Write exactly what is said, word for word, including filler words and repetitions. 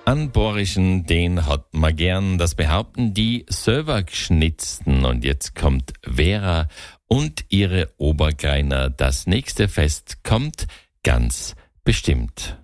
Anborischen, den hat man gern, das behaupten die selber Geschnitzten. Und jetzt kommt Vera und ihre Obergreiner. Das nächste Fest kommt ganz bestimmt.